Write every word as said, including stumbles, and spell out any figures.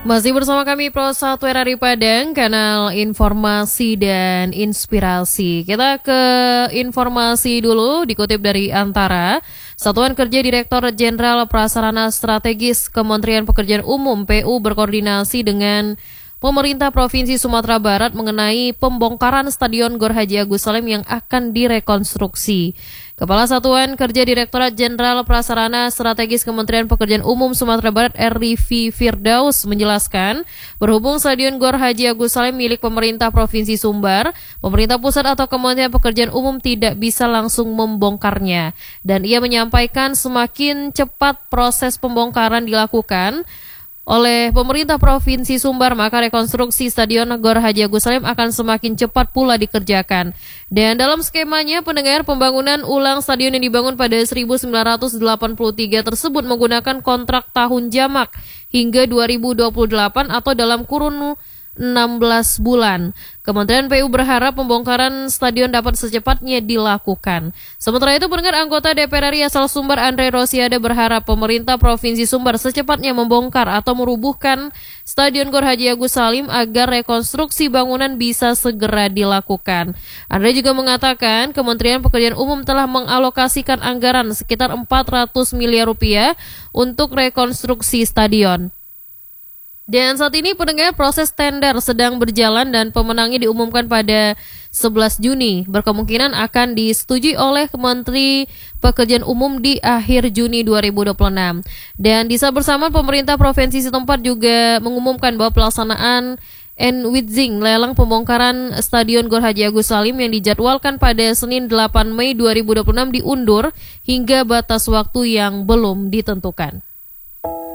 Masih bersama kami Pro satu R R I Padang, kanal informasi dan inspirasi. Kita ke informasi dulu, dikutip dari Antara. Satuan Kerja Direktur Jenderal Prasarana Strategis Kementerian Pekerjaan Umum P U berkoordinasi dengan pemerintah Provinsi Sumatera Barat mengenai pembongkaran Stadion Gor Haji Agus Salim yang akan direkonstruksi. Kepala Satuan Kerja Direktorat Jenderal Prasarana Strategis Kementerian Pekerjaan Umum Sumatera Barat R I V Firdaus menjelaskan, berhubung Stadion Gor Haji Agus Salim milik pemerintah Provinsi Sumbar, pemerintah pusat atau Kementerian Pekerjaan Umum tidak bisa langsung membongkarnya. Dan ia menyampaikan semakin cepat proses pembongkaran dilakukan oleh pemerintah Provinsi Sumbar, maka rekonstruksi Stadion Gor Haji Agus Salim akan semakin cepat pula dikerjakan. Dan dalam skemanya, pendengar, pembangunan ulang stadion yang dibangun pada seribu sembilan ratus delapan puluh tiga tersebut menggunakan kontrak tahun jamak hingga dua ribu dua puluh delapan atau dalam kurun enam belas bulan. Kementerian P U berharap pembongkaran stadion dapat secepatnya dilakukan. Sementara itu, pendengar, anggota D P R R I asal Sumbar Andre Rosiade berharap pemerintah Provinsi Sumbar secepatnya membongkar atau merubuhkan Stadion Gor Haji Agus Salim agar rekonstruksi bangunan bisa segera dilakukan. Andre juga mengatakan Kementerian Pekerjaan Umum telah mengalokasikan anggaran sekitar empat ratus miliar rupiah untuk rekonstruksi stadion. Dan saat ini, pendengar, proses tender sedang berjalan dan pemenangnya diumumkan pada sebelas Juni. Berkemungkinan akan disetujui oleh Menteri Pekerjaan Umum di akhir Juni dua ribu dua puluh enam. Dan di saat bersamaan, pemerintah provinsi setempat juga mengumumkan bahwa pelaksanaan Enwidzing lelang pembongkaran Stadion Gor Haji Agus Salim yang dijadwalkan pada Senin delapan Mei dua ribu dua puluh enam diundur hingga batas waktu yang belum ditentukan.